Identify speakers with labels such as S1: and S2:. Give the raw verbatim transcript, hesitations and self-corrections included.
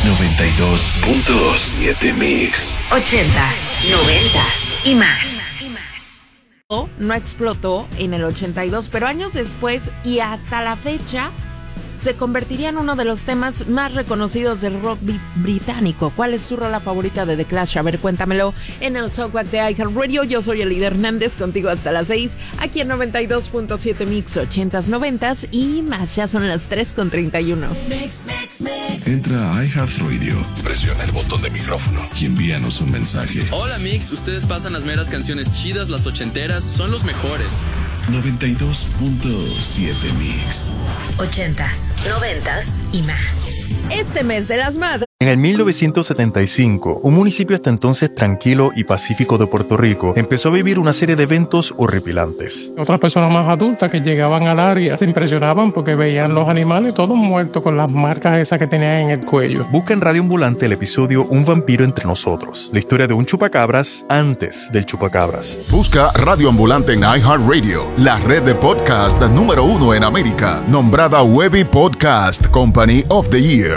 S1: noventa y dos punto siete Mix.
S2: Ochentas, noventas y más.
S3: No explotó en el ochenta y dos, pero años después y hasta la fecha se convertiría en uno de los temas más reconocidos del rock bi- británico. ¿Cuál es tu rola favorita de The Clash? A ver, cuéntamelo en el Talkback de iHeartRadio. Yo soy Elida Hernández, contigo hasta las seis, aquí en noventa y dos punto siete Mix, ochentas, noventas y más. Ya son las tres con treinta y uno.
S1: Entra a iHeartRadio, presiona el botón de micrófono y envíanos un mensaje.
S4: Hola Mix, ustedes pasan las meras canciones chidas, las ochenteras, son los mejores.
S1: noventa y dos punto siete Mix.
S2: Ochentas, noventas y más.
S3: Este mes de las madres.
S5: En el mil novecientos setenta y cinco, un municipio hasta entonces tranquilo y pacífico de Puerto Rico empezó a vivir una serie de eventos horripilantes.
S6: Otras personas más adultas que llegaban al área se impresionaban porque veían los animales todos muertos con las marcas esas que tenían en el cuello.
S5: Busca en Radio Ambulante el episodio Un vampiro entre nosotros, la historia de un chupacabras antes del chupacabras.
S7: Busca Radio Ambulante en iHeartRadio, la red de podcast número uno en América, nombrada Webby Podcast Company of the Year.